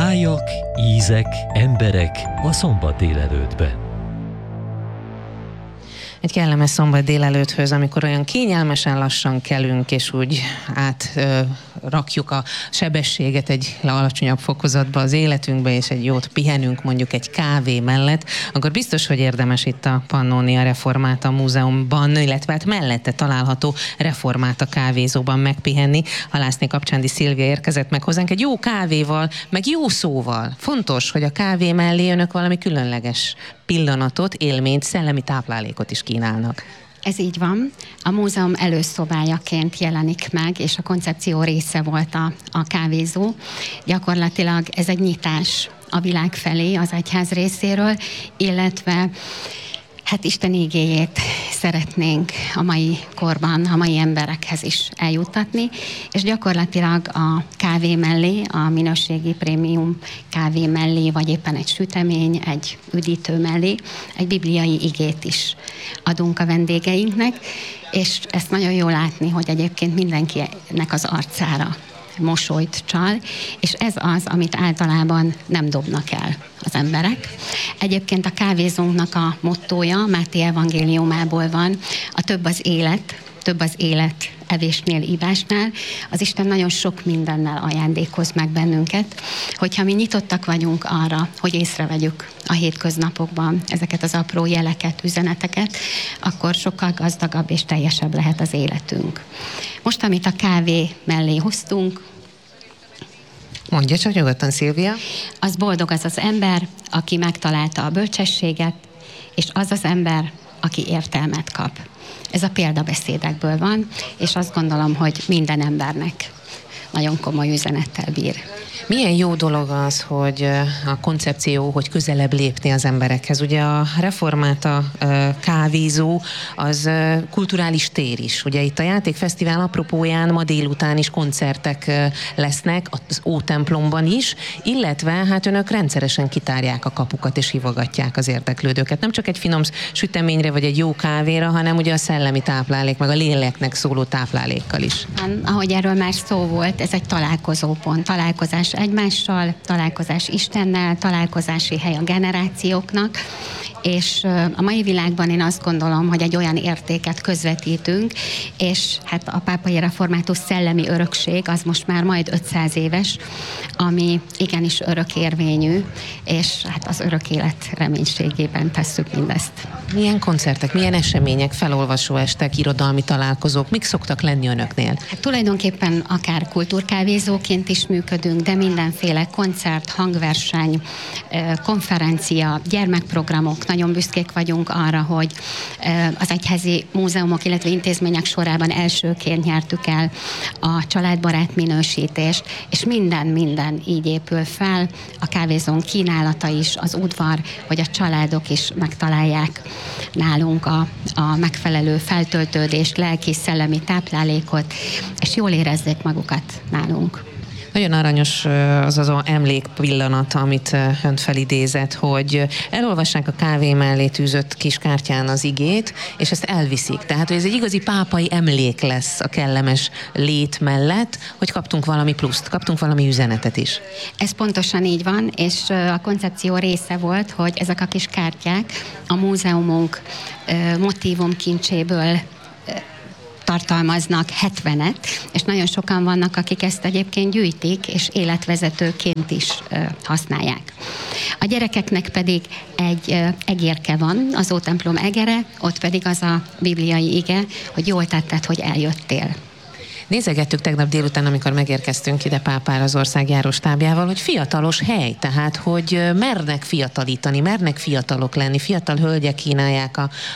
Tájak, ízek, emberek a szombat délelőttben. Egy kellemes szombat délelőtthöz, amikor olyan kényelmesen lassan kelünk, és úgy rakjuk a sebességet egy alacsonyabb fokozatba az életünkbe, és egy jót pihenünk mondjuk egy kávé mellett, akkor biztos, hogy érdemes itt a Pannonia Reformata Múzeumban, illetve hát mellette található Reformata kávézóban megpihenni. Halászné Kapcsándi Szilvia érkezett meg hozzánk egy jó kávéval, meg jó szóval. Fontos, hogy a kávé mellé önök valami különleges pillanatot, élményt, szellemi táplálékot is kínálnak. Ez így van. A múzeum előszobájaként jelenik meg, és a koncepció része volt a kávézó. Gyakorlatilag ez egy nyitás a világ felé az egyház részéről, illetve hát Isten igéjét szeretnénk a mai korban, a mai emberekhez is eljuttatni, és gyakorlatilag a kávé mellé, a minőségi prémium kávé mellé, vagy éppen egy sütemény, egy üdítő mellé, egy bibliai igét is adunk a vendégeinknek, és ezt nagyon jól látni, hogy egyébként mindenkinek az arcára mosolyt csal, és ez az, amit általában nem dobnak el az emberek. Egyébként a kávézónknak a mottója Máté evangéliumából van, a több az élet evésnél, ívásnál. Az Isten nagyon sok mindennel ajándékoz meg bennünket, hogyha mi nyitottak vagyunk arra, hogy észrevegyük a hétköznapokban ezeket az apró jeleket, üzeneteket, akkor sokkal gazdagabb és teljesebb lehet az életünk. Most, amit a kávé mellé hoztunk, mondja csak nyugodtan, Szilvia. Az boldog az ember, aki megtalálta a bölcsességet, és az az ember, aki értelmet kap. Ez a példabeszédekből van, és azt gondolom, hogy minden embernek nagyon komoly üzenettel bír. Milyen jó dolog az, hogy a koncepció, hogy közelebb lépni az emberekhez. Ugye a Reformata kávézó az kulturális tér is. Ugye itt a Játékfesztivál apropóján ma délután is koncertek lesznek az Ótemplomban is, illetve hát önök rendszeresen kitárják a kapukat és hívogatják az érdeklődőket. Nem csak egy finom süteményre vagy egy jó kávéra, hanem ugye a szellemi táplálék, meg a léleknek szóló táplálékkal is. Ahogy erről már szó volt, ez egy találkozópont, találkozás egymással, találkozás Istennel, találkozási hely a generációknak, és a mai világban én azt gondolom, hogy egy olyan értéket közvetítünk, és hát a pápai református szellemi örökség az most már majd 500 éves, ami igenis örökérvényű, és hát az örök élet reménységében tesszük mindezt. Milyen koncertek, milyen események, felolvasóestek, irodalmi találkozók, mik szoktak lenni önöknél? Hát tulajdonképpen akár kultúrkávézóként is működünk, de mindenféle koncert, hangverseny, konferencia, gyermekprogramok. Nagyon büszkék vagyunk arra, hogy az egyházi múzeumok, illetve intézmények sorában elsőként nyertük el a családbarát minősítést, és minden így épül fel. A kávézón kínálata is, az udvar, hogy a családok is megtalálják nálunk a megfelelő feltöltődést, lelki-szellemi táplálékot, és jól érezzék magukat nálunk. Nagyon aranyos az emlékpillanat, amit önt felidézett, hogy elolvassák a kávé mellé tűzött kis kártyán az igét, és ezt elviszik. Tehát, hogy ez egy igazi pápai emlék lesz a kellemes lét mellett, hogy kaptunk valami pluszt, kaptunk valami üzenetet is. Ez pontosan így van, és a koncepció része volt, hogy ezek a kis kártyák a múzeumunk motívumkincséből tartalmaznak 70-et, és nagyon sokan vannak, akik ezt egyébként gyűjtik, és életvezetőként is használják. A gyerekeknek pedig egy egérke van, az Ótemplom egere, ott pedig az a bibliai ige, hogy jól tetted, hogy eljöttél. Nézegettük tegnap délután, amikor megérkeztünk ide Pápára az országjáró stábjával, hogy fiatalos hely, tehát hogy mernek fiatalítani, mernek fiatalok lenni, fiatal hölgyek kínálják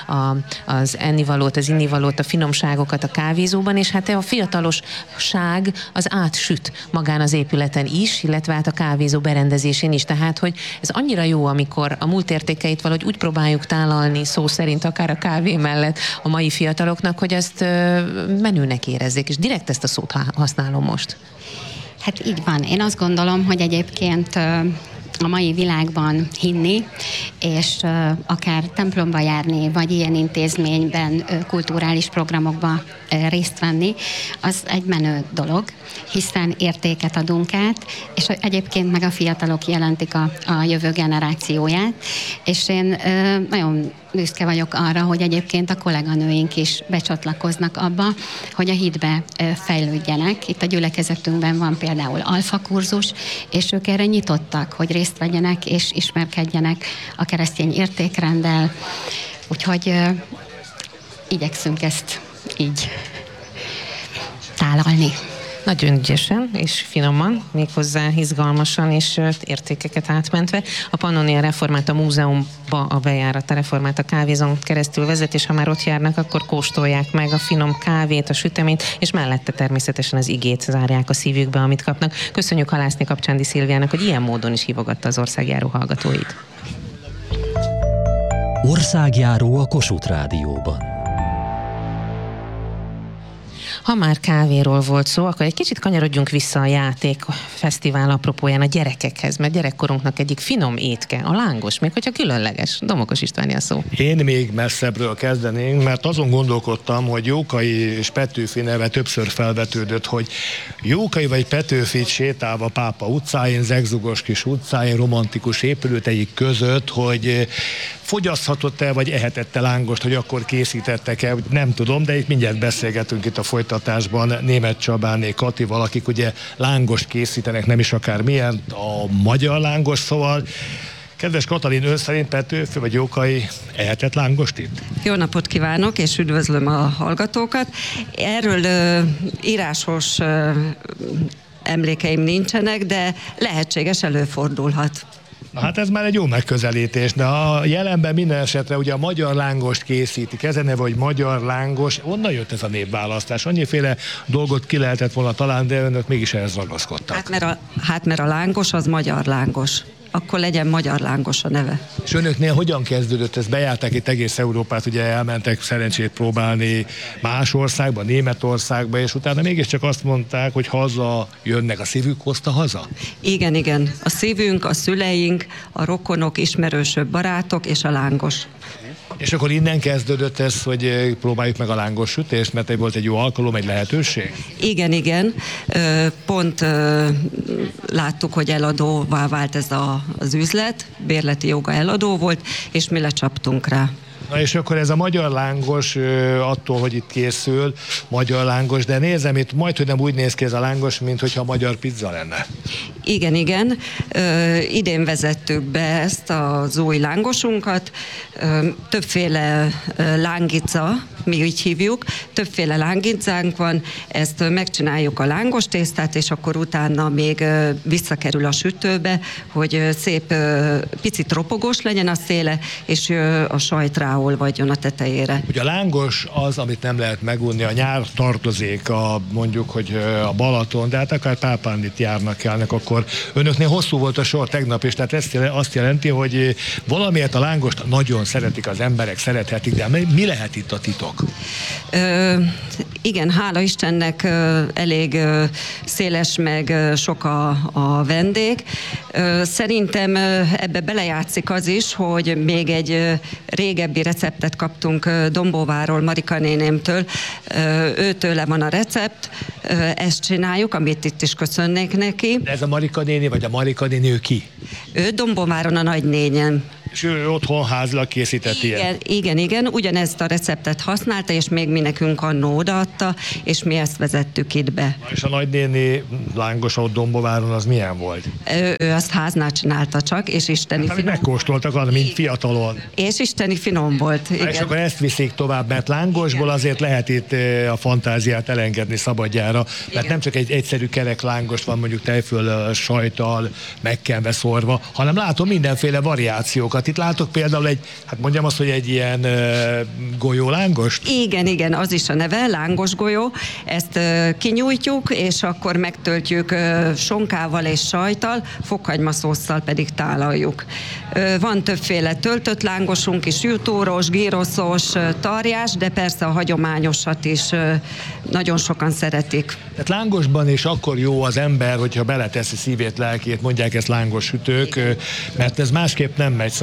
az ennivalót, az innivalót, a finomságokat a kávézóban, és hát a fiatalosság az átsüt magán az épületen is, illetve hát a kávézó berendezésén is, tehát hogy ez annyira jó, amikor a múlt értékeit valahogy úgy próbáljuk tálalni, szó szerint akár a kávé mellett a mai fiataloknak, hogy ezt menőnek érezzék, és direkt ezt a szót használom most. Hát így van. Én azt gondolom, hogy egyébként a mai világban hinni, és akár templomba járni, vagy ilyen intézményben, kulturális programokba részt venni, az egy menő dolog, hiszen értéket adunk át, és egyébként meg a fiatalok jelentik a jövő generációját, és én nagyon büszke vagyok arra, hogy egyébként a kolléganőink is becsatlakoznak abba, hogy a hitbe fejlődjenek. Itt a gyülekezetünkben van például alfa kurzus, és ők erre nyitottak, hogy részt vegyenek és ismerkedjenek a keresztény értékrenddel. Úgyhogy igyekszünk ezt így tálalni. Nagyon ügyesen és finoman, méghozzá izgalmasan és értékeket átmentve. A Pannonia Reformáta Múzeumba a bejárat a Reformáta kávézón keresztül vezet, és ha már ott járnak, akkor kóstolják meg a finom kávét, a süteményt, és mellette természetesen az igét zárják a szívükbe, amit kapnak. Köszönjük Halászni Kapcsándi Szilviának, hogy ilyen módon is hívogatta az országjáró hallgatóit. Országjáró a Kossuth Rádióban. Ha már kávéról volt szó, akkor egy kicsit kanyarodjunk vissza a játékfesztivál apropóján a gyerekekhez, mert gyerekkorunknak egyik finom étke, a lángos, még hogyha különleges. Domokos Istváni a szó. Én még messzebbről kezdenénk, mert azon gondolkodtam, hogy Jókai és Petőfi neve többször felvetődött, hogy Jókai vagy Petőfi sétálva Pápa utcáin, zegzugos kis utcáin, romantikus épülőteik között, hogy fogyaszthatott-e, vagy ehetette lángost, hogy akkor készítettek-e, nem tudom, de itt mindjárt beszélgetünk itt a folytatásban Németh Csabáné Katival, akik ugye lángost készítenek, nem is akármilyen, a magyar lángos, szóval kedves Katalin, ön szerint Petőfi vagy Jókai ehetett lángost itt? Jó napot kívánok, és üdvözlöm a hallgatókat. Erről írásos emlékeim nincsenek, de lehetséges, előfordulhat. Na hát ez már egy jó megközelítés, de a jelenben minden esetre ugye a magyar lángost készítik. Ez a neve, hogy magyar lángos. Onnan jött ez a névválasztás? Annyiféle dolgot ki lehetett volna talán, de önök mégis ehhez ragaszkodtak. Mert a lángos az magyar lángos. Akkor legyen magyar lángos a neve. És önöknél hogyan kezdődött ez? Bejárták itt egész Európát, ugye elmentek szerencsét próbálni más országba, Németországba, és utána mégiscsak azt mondták, hogy haza jönnek, a szívük hozta haza? Igen. A szívünk, a szüleink, a rokonok, ismerősök, barátok és a lángos. És akkor innen kezdődött ez, hogy próbáljuk meg a lángos sütést, mert volt egy jó alkalom, egy lehetőség? Igen. Pont láttuk, hogy eladóvá vált ez az üzlet, bérleti joga eladó volt, és mi lecsaptunk rá. Na és akkor ez a magyar lángos, attól, hogy itt készül, magyar lángos, de nézem, itt majdhogy nem úgy néz ki ez a lángos, mint hogyha magyar pizza lenne. Igen. Idén vezettük be ezt az új lángosunkat. Többféle lángica, mi úgy hívjuk, többféle lángicánk van, ezt megcsináljuk a lángos tésztát, és akkor utána még visszakerül a sütőbe, hogy szép, picit ropogós legyen a széle, és a sajt ráolvadjon a tetejére. Ugye a lángos az, amit nem lehet megunni, a nyár tartozék, mondjuk, hogy a Balaton, de hát akár Pápándit járnak elnek, akkor önöknél hosszú volt a sor tegnap, és tehát ez azt jelenti, hogy valamiért a lángost nagyon szeretik az emberek, szerethetik, de mi lehet itt a titok? Igen, hála Istennek elég széles meg sok a vendég. Szerintem ebbe belejátszik az is, hogy még egy régebbi receptet kaptunk Dombóváról, Marika nénémtől. Őtőle van a recept, ezt csináljuk, amit itt is köszönnék neki. De ez a Marika néni, vagy a Marika néni, ő ki? Ő Dombóváron a nagynényem. És ő otthon házilag készített ilyen? Igen, ugyanezt a receptet használta, és még mi nekünk annó odaadta, és mi ezt vezettük itt be. És a nagynéni lángos ott Dombováron az milyen volt? Ő azt háznál csinálta csak, és isteni finom. Megkóstoltak arra, mint fiatalon. És isteni finom volt. Igen. És akkor ezt viszik tovább, mert lángosból azért lehet itt a fantáziát elengedni szabadjára, mert nem csak egy egyszerű kerek lángos van mondjuk tejföl, sajttal, megkenve szórva, hanem látom mindenféle variációkat. Itt látok például egy ilyen golyólángost? Igen, az is a neve, lángos golyó. Ezt kinyújtjuk, és akkor megtöltjük sonkával és sajttal, fokhagymaszósszal pedig tálaljuk. Van többféle töltött lángosunk is, jutóros, gyroszos, tarjás, de persze a hagyományosat is nagyon sokan szeretik. Tehát lángosban is akkor jó az ember, hogyha beleteszi szívét, lelkét, mondják ezt lángos sütők, mert ez másképp nem megy, szóval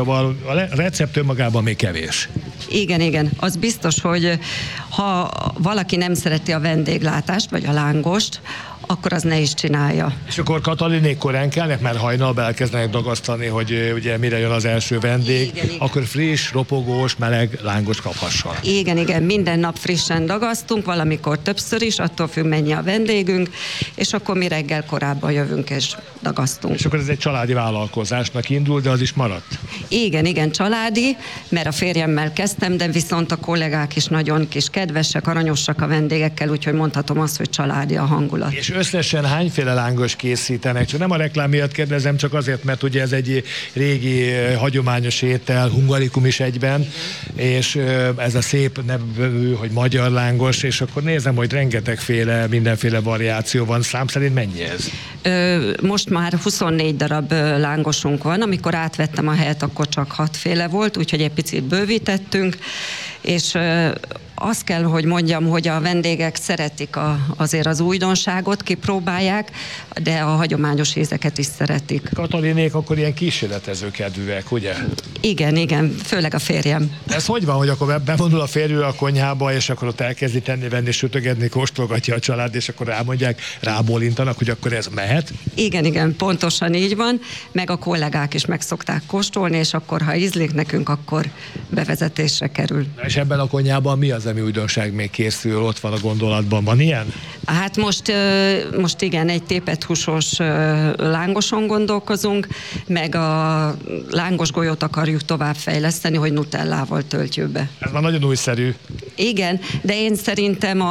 Szóval a recept önmagában még kevés. Igen. Az biztos, hogy ha valaki nem szereti a vendéglátást, vagy a lángost, akkor az ne is csinálja. És akkor Katalinék korán kelnek, mert hajnalban elkezdenek dagasztani, hogy ugye mire jön az első vendég, igen. Akkor friss, ropogós, meleg lángos kaphasson. Igen, minden nap frissen dagasztunk, valamikor többször is, attól függ mennyi a vendégünk, és akkor mi reggel korábban jövünk és dagasztunk. És akkor ez egy családi vállalkozásnak indul, de az is maradt? Igen, családi, mert a férjemmel kezdtem, de viszont a kollégák is nagyon kis kedvesek, aranyosak a vendégekkel, úgyhogy mondhatom azt, hogy családi a hangulat. És összesen hányféle lángos készítenek? Csak nem a reklám miatt kérdezem, csak azért, mert ugye ez egy régi hagyományos étel, hungarikum is egyben, és ez a szép nevű, hogy magyar lángos, és akkor nézem, hogy rengetegféle, mindenféle variáció van. Szám szerint mennyi ez? Most már 24 darab lángosunk van, amikor átvettem a helyet, akkor csak 6 féle volt, úgyhogy egy picit bővítettünk, és azt kell, hogy mondjam, hogy a vendégek szeretik azért az újdonságot, kipróbálják, de a hagyományos ízeket is szeretik. Katalinék akkor ilyen kísérletező kedvűek, ugye? Igen, főleg a férjem. Ez hogy van, hogy akkor bevonul a férjő a konyhába, és akkor ott elkezdi tenni, sütögetni, kóstolgatja a család, és akkor rámondják, rábólintanak, hogy akkor ez mehet? Igen, pontosan így van, meg a kollégák is meg szokták kóstolni, és akkor, ha ízlik nekünk, akkor bevezetésre kerül. És ebben a konyhában mi az, ami újdonság még készül, ott van a gondolatban, van ilyen? Hát most igen, egy tépett húsos lángoson gondolkozunk, meg a lángos golyót akarjuk továbbfejleszteni, hogy nutellával töltjük be. Ez már nagyon újszerű. Igen, de én szerintem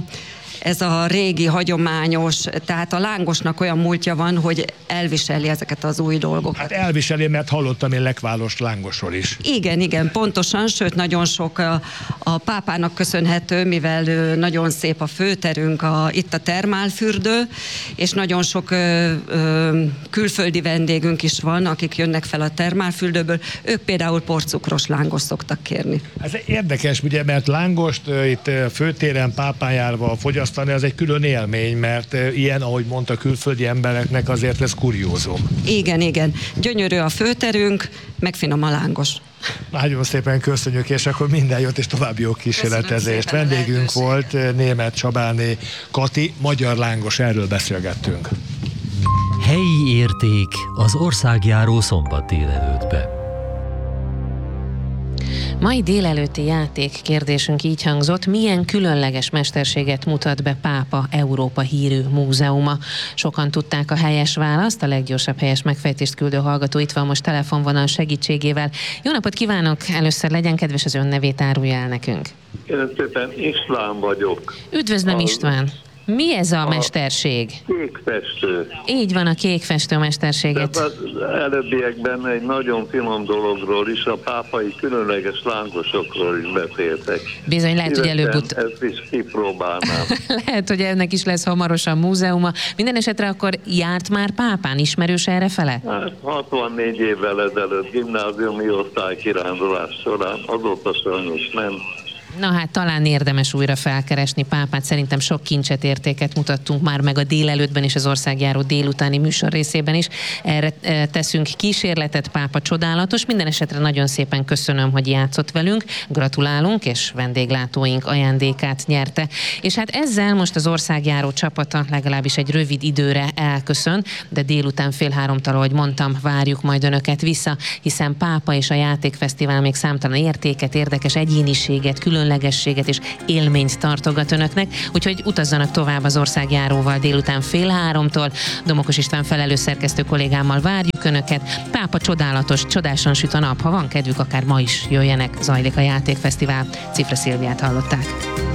ez a régi, hagyományos, tehát a lángosnak olyan múltja van, hogy elviseli ezeket az új dolgokat. Hát elviseli, mert hallottam én lekváros lángosról is. Igen, pontosan, sőt nagyon sok a pápának köszönhető, mivel nagyon szép a főterünk, itt a termálfürdő, és nagyon sok külföldi vendégünk is van, akik jönnek fel a termálfürdőből, ők például porcukros lángos szoktak kérni. Ez érdekes, ugye, mert lángost itt főtéren pápán járva fogyasztani, az egy külön élmény, mert ilyen, ahogy mondta, külföldi embereknek azért ez kuriózum. Igen. Gyönyörű a főterünk, meg finom a lángos. Nagyon szépen köszönjük, és akkor minden jót és további jó kísérletezést. Vendégünk volt Németh Csabáné Kati, magyar lángos, erről beszélgettünk. Helyi érték az országjáró szombat délelőttbe. Mai délelőtti játék kérdésünk így hangzott: milyen különleges mesterséget mutat be Pápa Európa hírű múzeuma? Sokan tudták a helyes választ, a leggyorsabb helyes megfejtést küldő hallgató itt van most telefonvonal segítségével. Jó napot kívánok! Először legyen kedves, az ön nevét árulja el nekünk. Én szépen István vagyok. Üdvözlöm, István! Mi ez a mesterség? Kékfestő. Így van, a kékfestő mesterséget. De az előbbiekben egy nagyon finom dologról is, a pápai különleges lángosokról is beszéltek. Bizony, lehet, hogy előbb-utóbb. Ezt is kipróbálnám. Lehet, hogy ennek is lesz hamarosan múzeuma. Minden esetre akkor járt már pápán, ismerős errefele? Hát 64 évvel ezelőtt gimnáziumi osztálykirándulás során, azóta sajnos nem. Na hát talán érdemes újra felkeresni pápát, szerintem sok kincset, értéket mutattunk már meg a délelőttben és az országjáró délutáni műsor részében is. Erre teszünk kísérletet, pápa csodálatos. Minden esetre nagyon szépen köszönöm, hogy játszott velünk, gratulálunk, és vendéglátóink ajándékát nyerte. És hát ezzel most az országjáró csapata legalábbis egy rövid időre elköszön, de délután 2:30, ahogy mondtam, várjuk majd önöket vissza, hiszen pápa és a játékfesztivál még számtalan értéket, érdekes egyéniséget, különlegességet és élményt tartogat önöknek, úgyhogy utazzanak tovább az országjáróval délután 2:30. Domokos István felelős szerkesztő kollégámmal várjuk önöket. Pápa csodálatos, csodásan süt a nap, ha van kedvük, akár ma is jöjjenek, zajlik a játékfesztivál. Cifra Szilviát hallották.